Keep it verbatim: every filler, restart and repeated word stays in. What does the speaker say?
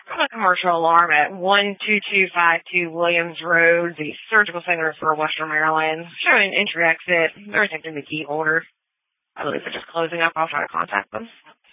From a commercial alarm at one two two five two Williams Road, the Surgical Center for Western Maryland, showing entry exit. They're attempting the key holder. I believe they're just closing up. I'll try to contact them.